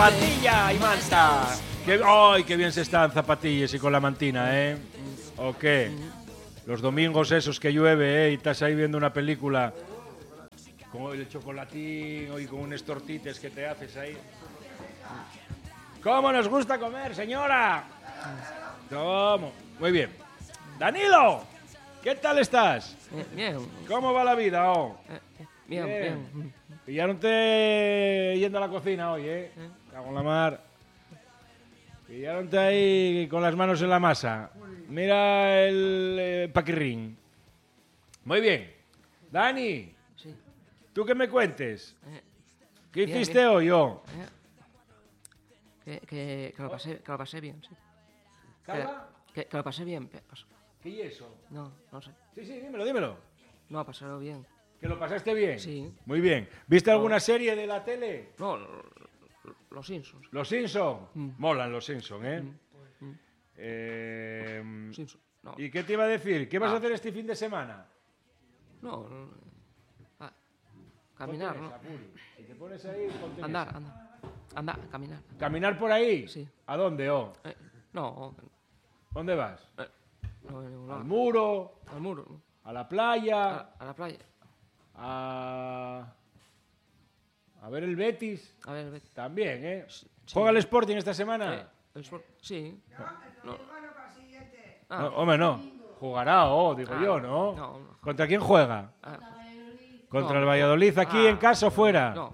Zapatilla y manta. ¡Ay, qué bien se está en zapatillas y con la mantina, eh! ¿O qué? Los domingos esos que llueve, y estás ahí viendo una película con el chocolatín y con unos tortites que te haces ahí. ¿Cómo nos gusta comer, señora? ¿Cómo? Muy bien. ¡Danilo! ¿Qué tal estás? Bien. ¿Cómo va la vida, oh? Bien, bien. Pillaronte yendo a la cocina hoy, ¿eh? Cago en la mar. Pillaronte ahí con las manos en la masa. Mira el paquirrín. Muy bien. Dani, Sí. ¿tú qué me cuentes? ¿Qué Bien, hiciste bien. hoy, oh? Que lo pasé bien, sí. ¿Carla? Que lo pasé bien. ¿Qué es eso? No sé. Sí, dímelo. No, pasarlo bien. ¿Que lo pasaste bien? Sí. Muy bien. ¿Viste alguna serie de la tele? No, los Simpsons. Los Simpson. Molan los Simpson, ¿eh? Simpsons. No. ¿Y qué te iba a decir? ¿Qué vas a hacer este fin de semana? No. Caminar, Ponte ¿no? esa, Puri. Si te pones ahí, ponte en Andar, esa. andar, caminar. ¿Caminar por ahí? Sí. ¿A dónde, oh? No, ¿Dónde vas? no, en ningún ¿Al lado. muro? Al muro, ¿no? ¿A la playa? A la playa. ¿A ver el Betis? A ver, vete. También, ¿eh? Sí. ¿Juega el Sporting esta semana? Sí. No. No, hombre, no. Jugará, digo yo, ¿no? No. ¿Contra quién juega? ¿Contra el Valladolid aquí en casa o fuera? No.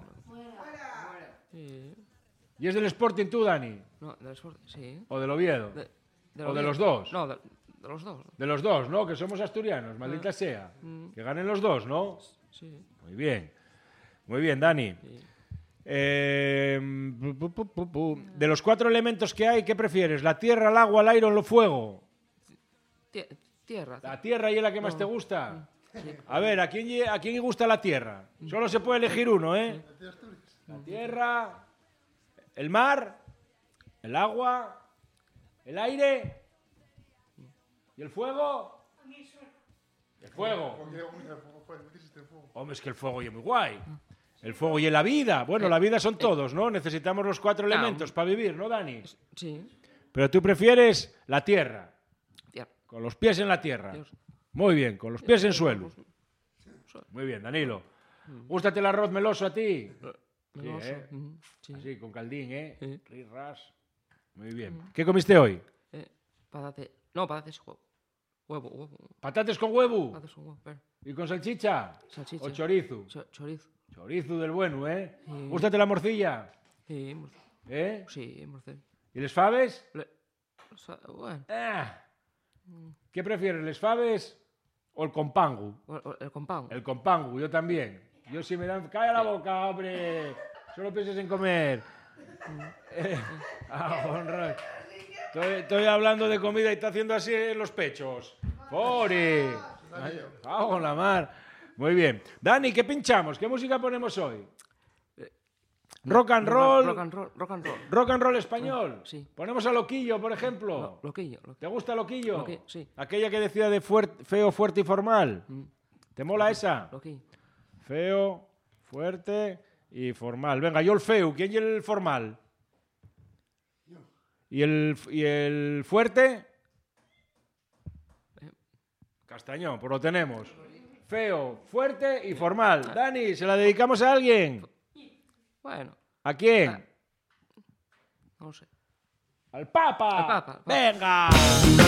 Sí. ¿Y es del Sporting tú, Dani? No, del Sport, sí. ¿O del Oviedo? ¿O de los dos? No, de los dos. De los dos, ¿no? Que somos asturianos, maldita sea. Que ganen los dos, ¿no? Sí. Muy bien. Muy bien, Dani. Sí. De los 4 elementos que hay, ¿qué prefieres? ¿La tierra, el agua, el aire o el fuego? Tierra. ¿La tierra y es la que más te gusta? A ver, ¿a quién le gusta la tierra? Solo se puede elegir uno, ¿eh? La tierra, el mar, el agua, el aire y el fuego. El fuego. Hombre, es que el fuego es muy guay. El fuego y la vida. Bueno, la vida son todos, ¿no? Necesitamos los 4 elementos para vivir, ¿no, Dani? Sí. Pero tú prefieres la tierra, Tierra. con los pies en la tierra. Dios. Muy bien, con los pies en suelo. Muy bien, Danilo. ¿Gústate el arroz meloso a ti? Meloso. Sí, ¿eh? Sí. Así, con caldín, ¿eh? Sí. Ris, ras. Muy bien. ¿Qué comiste hoy? Patates. No, patates huevo. Huevo. ¿Patates con huevo? Patates con huevo. Pero. ¿Y con salchicha? Salchicha. ¿O chorizo? Chorizo. Chorizo del bueno, ¿eh? Sí. ¿Gústate la morcilla? Sí, ¿Eh? sí, morcel. ¿Y les faves? Bueno. ¿Qué prefieres, les faves o el compangu? El compound. El compangu, yo también. Yo si me dan... ¡Calla la boca, hombre! Solo pienses en comer. Honra. Estoy hablando de comida y está haciendo así en los pechos. ¡Pori! ¡Cago en la mar! Muy bien. Dani, ¿qué pinchamos? ¿Qué música ponemos hoy? Rock and roll. Rock and roll. Rock and roll español. Sí. Ponemos a Loquillo, por ejemplo. Loquillo. ¿Te gusta Loquillo? Sí. Aquella que decía de feo, fuerte y formal. ¿Te mola esa? Loquillo. Feo, fuerte y formal. Venga, yo el feo. ¿Quién es el formal? ¿Y el fuerte? Castañón, pues lo tenemos. Feo, fuerte y formal. Dani, ¿se la dedicamos a alguien? Bueno. ¿A quién? No sé. ¡Al Papa! Al Papa. ¡Venga!